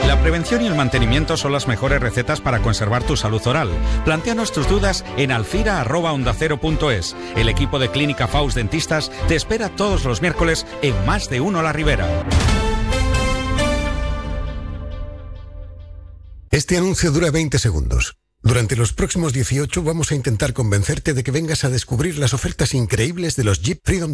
La prevención y el mantenimiento son las mejores recetas para conservar tu salud oral. Plantéanos tus dudas en alfira@ondacero.es. El equipo de Clínica Faust Dentistas te espera todos los miércoles en Más de Uno La Ribera. Este anuncio dura 20 segundos. Durante los próximos 18 vamos a intentar convencerte de que vengas a descubrir las ofertas increíbles de los Jeep Freedom